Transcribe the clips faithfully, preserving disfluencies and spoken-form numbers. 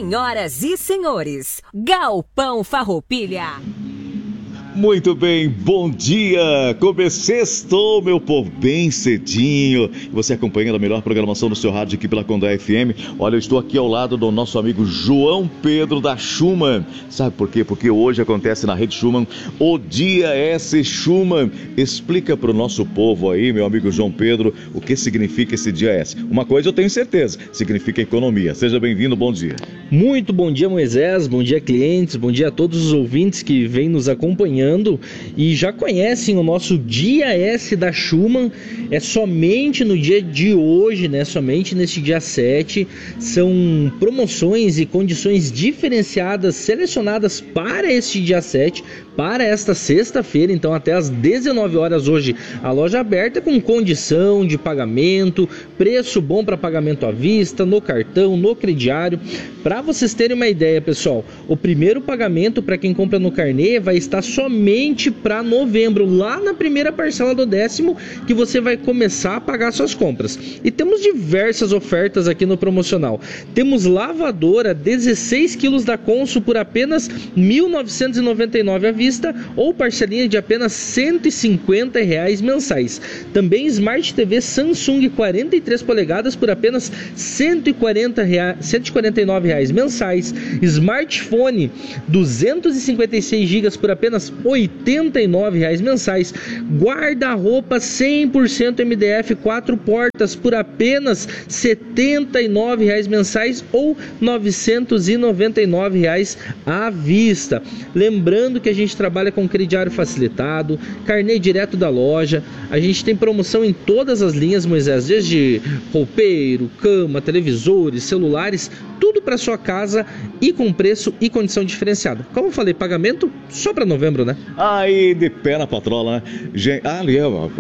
Senhoras e senhores, Galpão Farroupilha. Muito bem, bom dia, sextou, meu povo, bem cedinho, você acompanhando a melhor programação do seu rádio aqui pela Condá F M. Olha, eu estou aqui ao lado do nosso amigo João Pedro da Schumann. Sabe por quê? Porque hoje acontece na Rede Schumann o Dia S Schumann. Explica para o nosso povo aí, meu amigo João Pedro, o que significa esse Dia S. Uma coisa eu tenho certeza, significa economia. Seja bem-vindo, bom dia. Muito bom dia, Moisés, bom dia, clientes, bom dia a todos os ouvintes que vêm nos acompanhando e já conhecem o nosso Dia S da Schumann. É somente no dia de hoje, né? Somente neste dia sete. São promoções e condições diferenciadas selecionadas para este dia sete, para esta sexta-feira. Então até às dezenove horas hoje a loja aberta com condição de pagamento, preço bom para pagamento à vista, no cartão, no crediário. Para vocês terem uma ideia, pessoal, o primeiro pagamento para quem compra no carnê vai estar somente para novembro, lá na primeira parcela do décimo, que você vai começar a pagar suas compras. E temos diversas ofertas aqui no promocional. Temos lavadora dezesseis quilos da Consul por apenas mil novecentos e noventa e nove reais à vista, ou parcelinha de apenas cento e cinquenta reais mensais. Também Smart T V Samsung quarenta e três polegadas por apenas cento e quarenta reais, cento e quarenta e nove reais mensais. Smartphone duzentos e cinquenta e seis gigas por apenas oitenta e nove reais mensais. Guarda-roupa cem por cento M D F quatro portas por apenas setenta e nove reais mensais ou novecentos e noventa e nove reais à vista. Lembrando que a gente trabalha com crediário facilitado, carnê direto da loja. A gente tem promoção em todas as linhas, Moisés, desde roupeiro, cama, televisores, celulares, tudo para sua casa e com preço e condição diferenciada. Como eu falei, pagamento só para novembro, né? Aí, de pé na patrola, né? Gente, ali,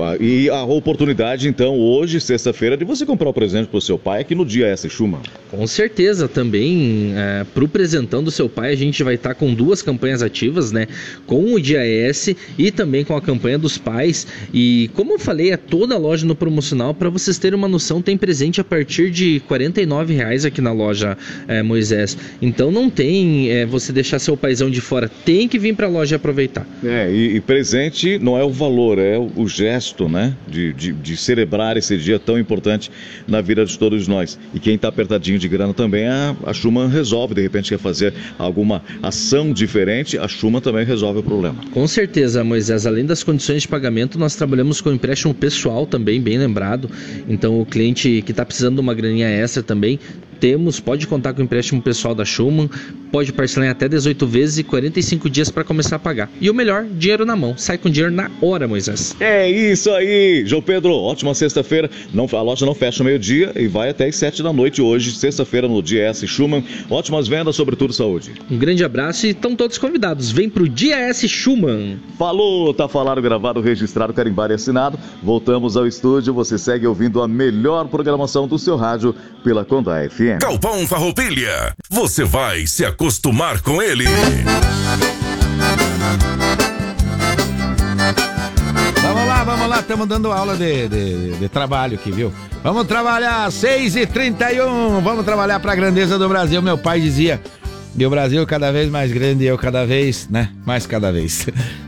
e a oportunidade, então, hoje, sexta-feira, de você comprar o presente pro seu pai aqui no Dia S Schumann. Com certeza, também, é, pro presentão do seu pai, a gente vai estar com duas campanhas ativas, né? Com o Dia S e também com a campanha dos pais. E, como eu falei, é toda a loja no promocional. Para vocês terem uma noção, tem presente a partir de quarenta e nove reais aqui na loja, é, Moisés. Então, não tem é, você deixar seu paizão de fora. Tem que vir pra loja e aproveitar. É, e, e presente não é o valor, é o, o gesto, né? De, de, de celebrar esse dia tão importante na vida de todos nós. E quem tá apertadinho de grana também, a, a Schumann resolve. De repente quer fazer alguma ação diferente, a Schumann também resolve o problema. Com certeza, Moisés. Além das condições de pagamento, nós trabalhamos com empréstimo pessoal também, bem lembrado. Então o cliente que está precisando de uma graninha extra também, temos, pode contar com o empréstimo pessoal da Schumann, pode parcelar em até dezoito vezes e quarenta e cinco dias para começar a pagar. E o melhor, dinheiro na mão. Sai com dinheiro na hora, Moisés. É isso aí, João Pedro. Ótima sexta-feira. Não, a loja não fecha meio-dia e vai até as sete da noite hoje, sexta-feira, no Dia S Schumann. Ótimas vendas, sobretudo saúde. Um grande abraço e estão todos convidados. Vem pro Dia S Schumann. Falou, tá falado, gravado, registrado, carimbado e assinado. Voltamos ao estúdio. Você segue ouvindo a melhor programação do seu rádio pela Condá F M. Galpão Farroupilha, você vai se acostumar com ele. Vamos lá, vamos lá, estamos dando aula de, de, de trabalho aqui, viu? Vamos trabalhar, seis e trinta e um, vamos trabalhar para a grandeza do Brasil. Meu pai dizia, e o Brasil cada vez mais grande e eu cada vez, né, mais cada vez.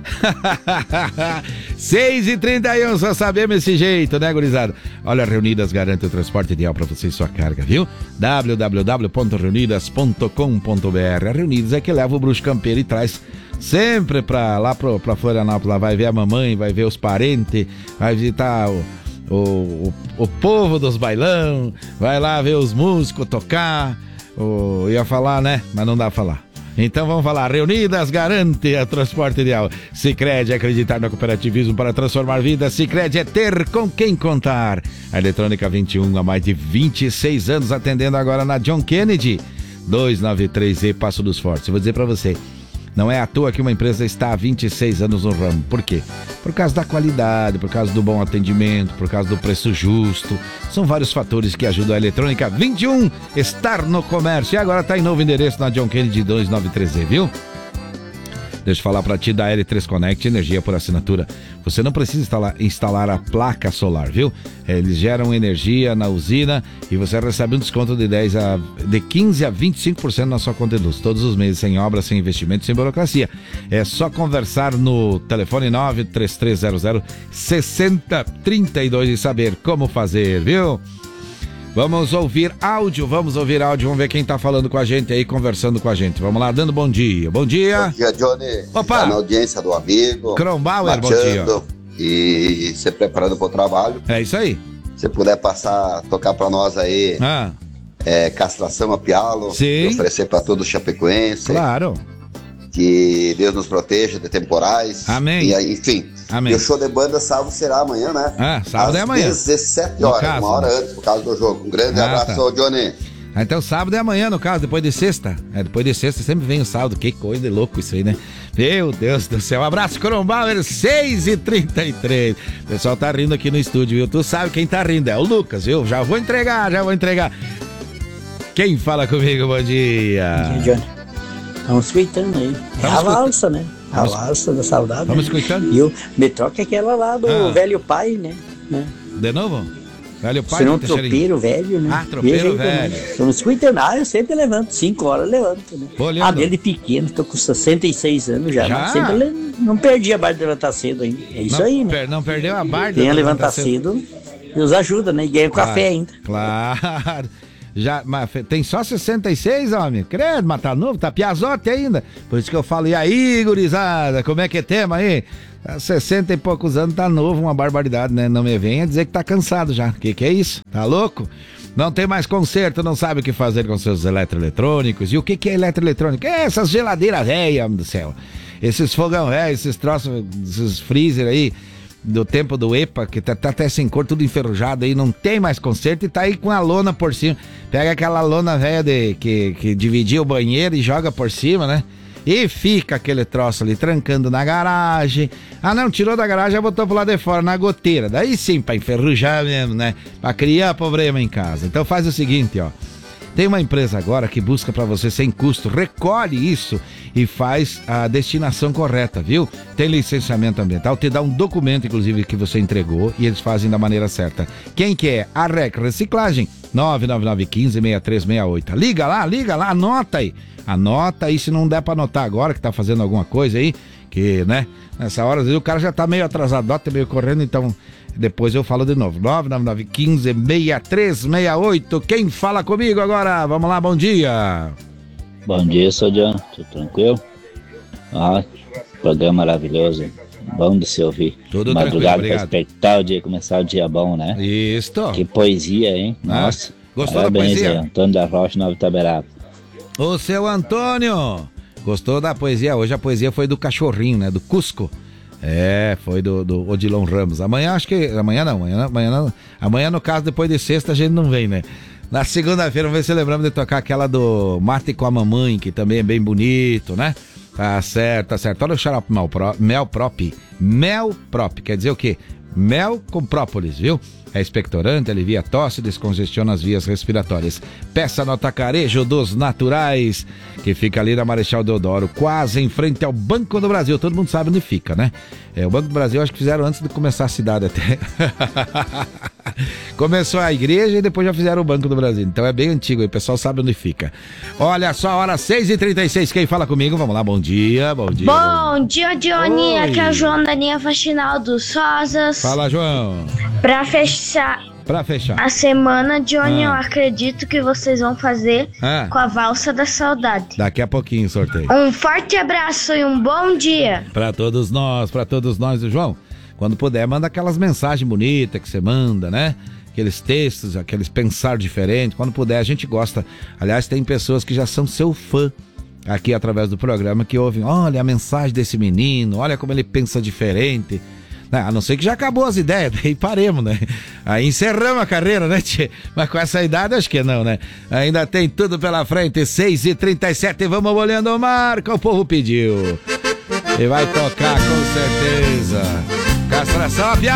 seis e trinta e um, só sabemos esse jeito, né, gurizada? Olha, Reunidas garante o transporte ideal para você e sua carga, viu? w w w ponto reunidas ponto com ponto b r. A Reunidas é que leva o bruxo campeiro e traz sempre pra lá pro, pra Florianópolis. Lá vai ver a mamãe, vai ver os parentes, vai visitar o, o, o, o povo dos bailão, vai lá ver os músicos tocar. Oh, ia falar, né? Mas não dá pra falar. Então vamos falar. Reunidas garante a transporte ideal. Sicredi é acreditar no cooperativismo para transformar vidas. Sicredi é ter com quem contar. A Eletrônica vinte e um, há mais de vinte e seis anos, atendendo agora na John Kennedy duzentos e noventa e três E, Passo dos Fortes. Eu vou dizer pra você, não é à toa que uma empresa está há vinte e seis anos no ramo. Por quê? Por causa da qualidade, por causa do bom atendimento, por causa do preço justo. São vários fatores que ajudam a Eletrônica vinte e um a estar no comércio. E agora está em novo endereço na John Kennedy duzentos e noventa e três E, viu? Deixa eu falar para ti da L três Connect, energia por assinatura. Você não precisa instalar, instalar a placa solar, viu? Eles geram energia na usina e você recebe um desconto de, dez a, de quinze a vinte e cinco por cento na sua conta de luz. Todos os meses, sem obra, sem investimento, sem burocracia. É só conversar no telefone nove três três zero zero seis zero três dois e saber como fazer, viu? Vamos ouvir áudio, vamos ouvir áudio, vamos ver quem tá falando com a gente aí, conversando com a gente. Vamos lá, dando bom dia. Bom dia. Bom dia, Johnny. Opa. Tá na audiência do amigo. Kronbauer, bom dia. E se preparando pro trabalho. É isso aí. Se puder passar, tocar pra nós aí, ah. é, castração a pialo. Sim. Oferecer pra todo o chapecoense. Claro. Que Deus nos proteja de temporais. Amém. E aí, enfim. Amém. E o show de banda sábado será amanhã, né? Ah, sábado Às é amanhã. dezessete horas, caso, uma hora né? antes, por causa do jogo. Um grande Ah, abraço, tá. Johnny. Ah, então sábado é amanhã, no caso, depois de sexta. É, depois de sexta sempre vem o sábado. Que coisa de louco isso aí, né? Meu Deus do céu. Um abraço, Kronbauer, seis e trinta e três. O pessoal tá rindo aqui no estúdio, viu? Tu sabe quem tá rindo, é o Lucas, viu? Já vou entregar, já vou entregar. Quem fala comigo, bom dia? Bom dia, Johnny. Estamos escutando aí. É a valsa, né? A Vamos... valsa da saudade. Vamos né? escutando? E o me troca aquela lá do ah. velho pai, né? né? De novo? Velho pai? Se não, tropeiro velho, né? Ah, tropeiro velho. Estamos escutando. Ah, eu sempre levanto. Cinco horas eu levanto, né? Pô, ah, desde pequeno, tô com sessenta e seis anos já. Já? Mas sempre le... não perdi a barra de levantar cedo ainda. É isso não, aí, né? Per... Não perdeu a barra de Quem levantar levantar cedo, cedo, Deus ajuda, né? E ganha claro, café ainda. Claro. Já, mas tem só sessenta e seis, homem. Credo, mas tá novo, tá piazote ainda. Por isso que eu falo, e aí, gurizada, como é que é tema aí? sessenta e poucos anos, tá novo, uma barbaridade, né? Não me venha dizer que tá cansado já. Que que é isso? Tá louco? Não tem mais conserto, não sabe o que fazer com seus eletroeletrônicos. E o que que é eletroeletrônico? É essas geladeiras velhas, homem do céu. Esses fogão velhos, esses troços, esses freezer aí, do tempo do E P A, que tá, tá até sem cor, tudo enferrujado aí, não tem mais conserto e tá aí com a lona por cima. Pega aquela lona velha de, que, que dividia o banheiro e joga por cima, né? E fica aquele troço ali trancando na garagem. Ah não, tirou da garagem e botou pro lado de fora, na goteira. Daí sim, pra enferrujar mesmo, né? Pra criar problema em casa. Então faz o seguinte, ó. Tem uma empresa agora que busca para você sem custo, recolhe isso e faz a destinação correta, viu? Tem licenciamento ambiental, te dá um documento, inclusive, que você entregou e eles fazem da maneira certa. Quem que é? A R E C Reciclagem, nove nove nove um cinco, seis três seis oito. Liga lá, liga lá, anota aí. Anota aí, se não der para anotar agora que tá fazendo alguma coisa aí, que, né? Nessa hora, às vezes, o cara já tá meio atrasado, tá meio correndo, então... Depois eu falo de novo. nove nove nove um cinco, seis três seis oito. Quem fala comigo agora? Vamos lá, bom dia. Bom dia, sou John. Tudo tranquilo? Ah, programa maravilhoso. Bom de se ouvir. Tudo madrugada tranquilo, pra expectar o dia, começar o dia bom, né? Isso. Que poesia, hein? Nossa. Ah, gostou parabéns, da poesia? Aí, Antônio da Rocha, Nova Itaberaba. Ô, seu Antônio, gostou da poesia? Hoje a poesia foi do cachorrinho, né? Do Cusco. É, foi do, do Odilon Ramos. Amanhã acho que... Amanhã não, amanhã, amanhã não. Amanhã, no caso, depois de sexta, a gente não vem, né? Na segunda-feira, vamos ver se lembramos de tocar aquela do Mate com a Mamãe, que também é bem bonito, né? Tá certo, tá certo. Olha o xarope mel, pro, mel prop. Mel prop, quer dizer o quê? Mel com própolis, viu? É expectorante, alivia a tosse e descongestiona as vias respiratórias. Peça no Atacarejo dos Naturais, que fica ali na Marechal Deodoro, quase em frente ao Banco do Brasil. Todo mundo sabe onde fica, né? É, o Banco do Brasil acho que fizeram antes de começar a cidade até. Começou a igreja e depois já fizeram o Banco do Brasil. Então é bem antigo aí, o pessoal sabe onde fica. Olha só, a hora seis e trinta e seis. Quem fala comigo? Vamos lá, bom dia, bom dia. Bom dia, Johnny. Aqui é o João da linha Faxinal dos Rosas. Fala, João. Pra fechar, pra fechar a semana, Johnny, ah. eu acredito que vocês vão fazer ah. com a Valsa da Saudade. Daqui a pouquinho sorteio. Um forte abraço e um bom dia. Pra todos nós, pra todos nós, João. Quando puder, manda aquelas mensagens bonitas que você manda, né? Aqueles textos, aqueles pensar diferente. Quando puder, a gente gosta. Aliás, tem pessoas que já são seu fã aqui através do programa, que ouvem, olha a mensagem desse menino, olha como ele pensa diferente. A não ser que já acabou as ideias, daí paremos, né? Aí encerramos a carreira, né, tchê? Mas com essa idade acho que não, né? Ainda tem tudo pela frente, seis e trinta e sete, vamos olhando o marca, o povo pediu. E vai tocar com certeza. Castração a piada.